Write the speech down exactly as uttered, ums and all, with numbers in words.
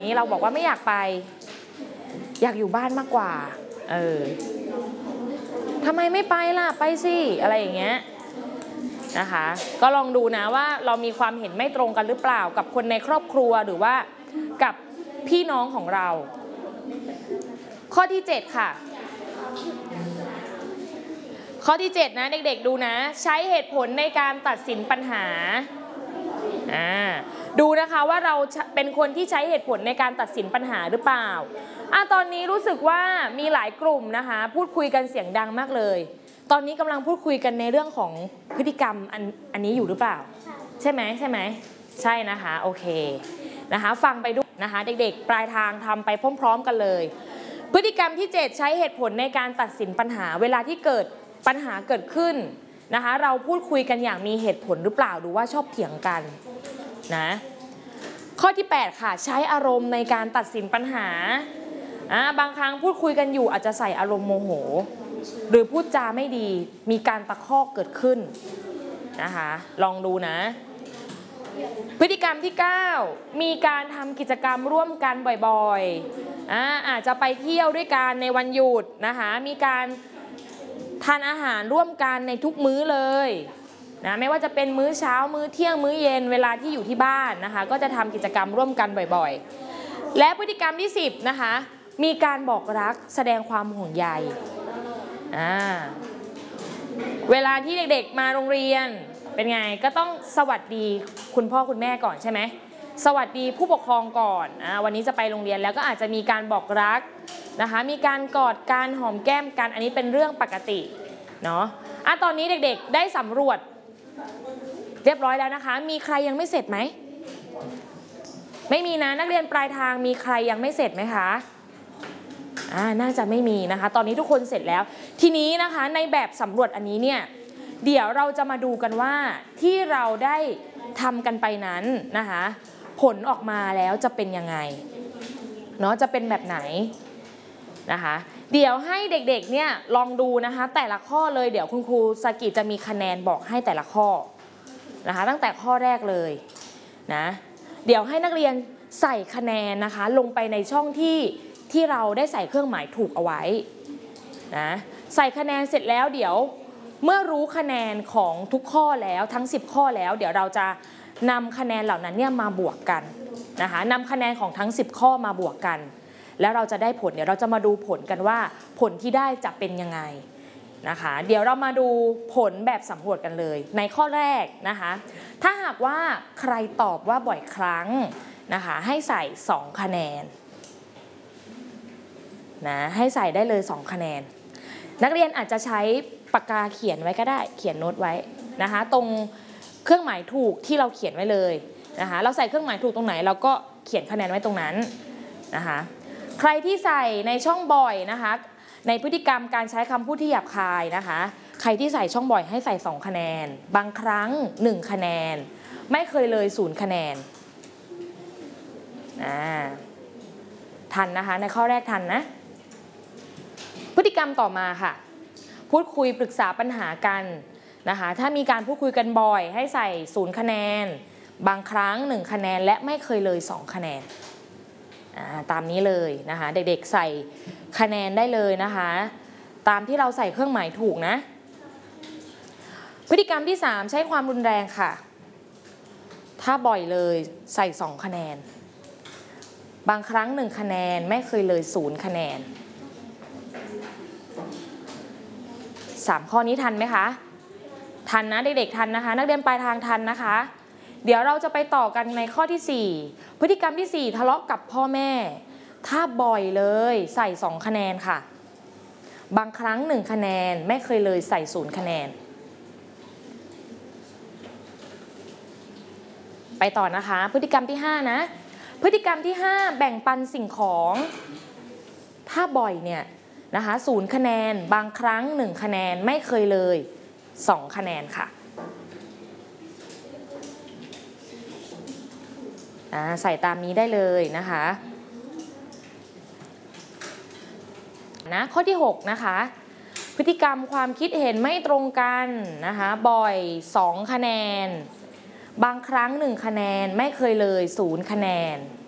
นี้เราบอกว่าไม่อยากไปอยากอยู่บ้านมากกว่าเออทำไมไม่ไปล่ะไปสิอะไรอย่างเงี้ยนะคะก็ลองดูนะว่าเรามีความเห็นไม่ตรงกันหรือเปล่ากับคนในครอบครัวหรือว่ากับพี่น้องของเราข้อที่เจ็ดค่ะข้อที่เจ็ดนะเด็กๆดูนะใช้เหตุผลในการตัดสินปัญหาอ่าดูนะคะว่าเราเป็นคนที่ใช้เหตุผลในการตัดสินปัญหาหรือเปล่าอ่ะตอนนี้รู้สึกว่ามีหลายกลุ่มนะคะพูดคุยกันเสียงดังมากเลยตอนนี้กำลังพูดคุยกันในเรื่องของพฤติกรรมอันอันนี้อยู่หรือเปล่าใช่ไหมใช่ไหมใช่นะคะโอเคนะคะฟังไปดูนะคะเด็กๆปลายทางทำไปพร้อมๆกันเลยพฤติกรรมที่เจ็ดใช้เหตุผลในการตัดสินปัญหาเวลาที่เกิดปัญหาเกิดขึ้นนะคะเราพูดคุยกันอย่างมีเหตุผลหรือเปล่าหรือว่าชอบเถียงกันนะข้อที่แปดค่ะใช้อารมณ์ในการตัดสินปัญหาอ่าบางครั้งพูดคุยกันอยู่อาจจะใส่อารมณ์โมโหหรือพูดจาไม่ดีมีการตะคอกเกิดขึ้นนะคะลองดูนะพฤติกรรมที่เก้ามีการทำกิจกรรมร่วมกันบ่อยๆอ่าอาจจะไปเที่ยวด้วยกันในวันหยุดนะคะมีการทานอาหารร่วมกันในทุกมื้อเลยนะไม่ว่าจะเป็นมื้อเช้ามื้อเที่ยงมื้อเย็นเวลาที่อยู่ที่บ้านนะคะก็จะทำกิจกรรมร่วมกันบ่อยๆและพฤติกรรมที่สิบนะคะมีการบอกรักแสดงความห่วงใยอ่าเวลาที่เด็กๆมาโรงเรียนเป็นไงก็ต้องสวัสดีคุณพ่อคุณแม่ก่อนใช่ไหมสวัสดีผู้ปกครองก่อนอ่าวันนี้จะไปโรงเรียนแล้วก็อาจจะมีการบอกรักนะคะมีการกอดการหอมแก้มกันอันนี้เป็นเรื่องปกติเนาะอ่ะตอนนี้เด็กๆได้สำรวจเรียบร้อยแล้วนะคะมีใครยังไม่เสร็จไหมไม่มีนะนักเรียนปลายทางมีใครยังไม่เสร็จไหมคะอ่าน่าจะไม่มีนะคะตอนนี้ทุกคนเสร็จแล้วทีนี้นะคะในแบบสำรวจอันนี้เนี่ยเดี๋ยวเราจะมาดูกันว่าที่เราได้ทำกันไปนั้นนะคะผลออกมาแล้วจะเป็นยังไงเนาะจะเป็นแบบไหนนะคะเดี๋ยวให้เด็กๆเนี่ยลองดูนะคะแต่ละข้อเลยเดี๋ยวคุณครูสกิจะมีคะแนนบอกให้แต่ละข้อนะคะตั้งแต่ข้อแรกเลยนะเดี๋ยวให้นักเรียนใส่คะแนนนะคะลงไปในช่องที่ที่เราได้ใส่เครื่องหมายถูกเอาไว้นะใส่คะแนนเสร็จแล้วเดี๋ยวเมื่อรู้คะแนนของทุกข้อแล้วทั้งสิบข้อแล้วเดี๋ยวเราจะนำคะแนนเหล่านั้นเนี่ยมาบวกกันนะคะนำคะแนนของทั้งสิบข้อมาบวกกันแล้วเราจะได้ผลเดี๋ยวเราจะมาดูผลกันว่าผลที่ได้จะเป็นยังไงนะคะเดี๋ยวเรามาดูผลแบบสำรวจกันเลยในข้อแรกนะคะถ้าหากว่าใครตอบว่าบ่อยครั้งนะคะให้ใส่สองคะแนนนะให้ใส่ได้เลยสองคะแนนนักเรียนอาจจะใช้ปากกาเขียนไว้ก็ได้เขียนโน้ตไว้นะคะตรงเครื่องหมายถูกที่เราเขียนไว้เลยนะคะเราใส่เครื่องหมายถูกตรงไหนเราก็เขียนคะแนนไว้ตรงนั้นนะคะใครที่ใส่ในช่องบ่อยนะคะในพฤติกรรมการใช้คำพูดที่หยาบคายนะคะใครที่ใส่ช่องบ่อยให้ใส่สองคะแนนบางครั้งหนึ่งคะแนนไม่เคยเลยศูนย์คะแนนอ่าทันนะคะในข้อแรกทันนะพฤติกรรมต่อมาค่ะพูดคุยปรึกษาปัญหากันนะคะถ้ามีการพูดคุยกันบ่อยให้ใส่ศูนย์คะแนนบางครั้งหนึ่งคะแนนและไม่เคยเลยสองคะแนนตามนี้เลยนะคะเด็กๆใส่คะแนนได้เลยนะคะตามที่เราใส่เครื่องหมายถูกนะพฤติกรรมที่สามใช้ความรุนแรงค่ะถ้าบ่อยเลยใส่สองคะแนนบางครั้งหนึ่งคะแนนไม่เคยเลยศูนย์คะแนนสามข้อนี้ทันไหมคะทันนะเด็กๆทันนะคะนักเรียนปลายทางทันนะคะเดี๋ยวเราจะไปต่อกันในข้อที่สี่พฤติกรรมที่สี่ทะเลาะกับพ่อแม่ถ้าบ่อยเลยใส่สองคะแนนค่ะบางครั้งหนึ่งคะแนนไม่เคยเลยใส่ศูนย์คะแนนไปต่อนะคะพฤติกรรมที่ห้านะพฤติกรรมที่ห้าแบ่งปันสิ่งของถ้าบ่อยเนี่ยนะคะศูนย์คะแนนบางครั้งหนึ่งคะแนนไม่เคยเลยสองคะแนนค่ะใส่ตามนี้ได้เลยนะคะนะข้อที่หกนะคะพฤติกรรมความคิดเห็นไม่ตรงกันนะคะบ่อยสองคะแนนบางครั้งหนึ่งคะแนนไม่เคยเลยศูนย์คะแนน